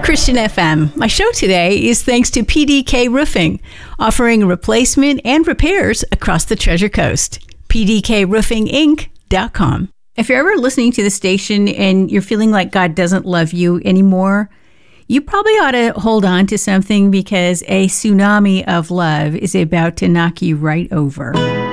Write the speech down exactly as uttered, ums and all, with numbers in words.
Christian F M. My show today is thanks to P D K Roofing, offering replacement and repairs across the Treasure Coast. P D K roofing inc dot com. If you're ever listening to the station and you're feeling like God doesn't love you anymore, you probably ought to hold on to something because a tsunami of love is about to knock you right over.